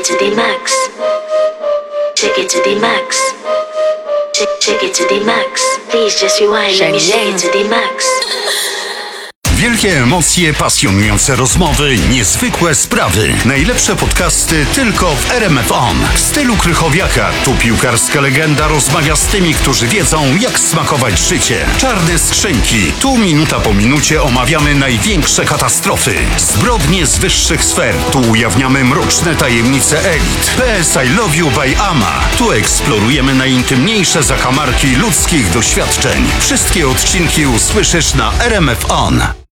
it to the max. Take it to the max. Take it to the max. Please just rewind, let me shake it to the max. Wielkie emocje, pasjonujące rozmowy, niezwykłe sprawy. Najlepsze podcasty tylko w RMF On. W stylu Krychowiaka. Tu piłkarska legenda rozmawia z tymi, którzy wiedzą, jak smakować życie. Czarne skrzynki. Tu minuta po minucie omawiamy największe katastrofy. Zbrodnie z wyższych sfer. Tu ujawniamy mroczne tajemnice elit. PS I Love You by Ama. Tu eksplorujemy najintymniejsze zakamarki ludzkich doświadczeń. Wszystkie odcinki usłyszysz na RMF On.